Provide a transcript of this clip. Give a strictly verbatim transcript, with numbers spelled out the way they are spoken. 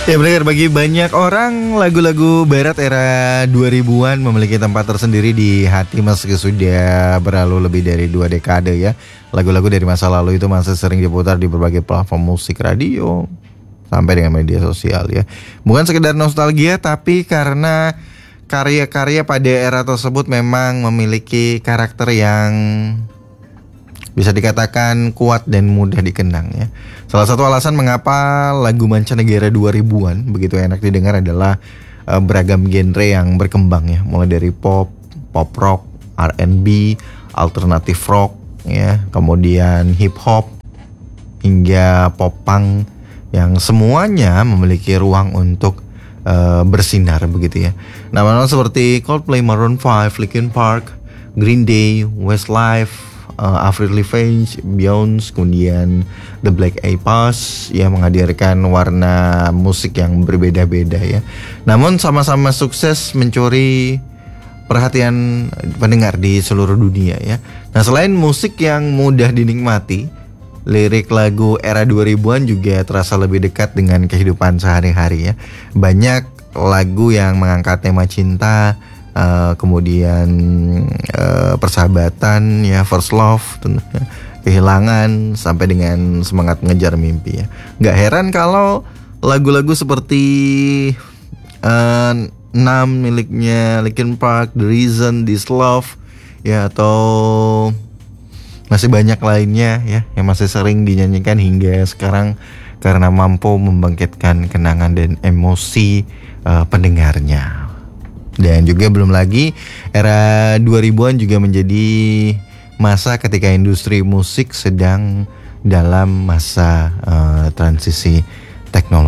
Ya benar, bagi banyak orang lagu-lagu barat era dua ribuan memiliki tempat tersendiri di hati meski sudah berlalu lebih dari dua dekade ya. Lagu-lagu dari masa lalu itu masih sering diputar di berbagai platform musik, radio, sampai dengan media sosial ya. Bukan sekedar nostalgia, tapi karena karya-karya pada era tersebut memang memiliki karakter yang bisa dikatakan kuat dan mudah dikenang ya. Salah satu alasan mengapa lagu mancanegara dua ribuan begitu enak didengar adalah uh, beragam genre yang berkembang ya. Mulai dari pop, pop rock, R and B, alternative rock ya, kemudian hip hop hingga pop punk yang semuanya memiliki ruang untuk uh, bersinar begitu ya. Nama-nama seperti Coldplay, Maroon five, Linkin Park, Green Day, Westlife, Uh, Avril Lavigne, Beyonce, kemudian The Black Eyed Peas yang menghadirkan warna musik yang berbeda-beda ya. Namun sama-sama sukses mencuri perhatian pendengar di seluruh dunia ya. Nah, selain musik yang mudah dinikmati, lirik lagu era dua ribuan juga terasa lebih dekat dengan kehidupan sehari-hari ya. Banyak lagu yang mengangkat tema cinta, Uh, kemudian uh, persahabatan ya, first love, tentunya kehilangan, sampai dengan semangat mengejar mimpi ya. Gak heran kalau lagu-lagu seperti uh, enam miliknya Linkin Park, The Reason, This Love ya, atau masih banyak lainnya ya yang masih sering dinyanyikan hingga sekarang karena mampu membangkitkan kenangan dan emosi uh, pendengarnya. Dan juga belum lagi era dua ribuan juga menjadi masa ketika industri musik sedang dalam masa uh, transisi teknologi.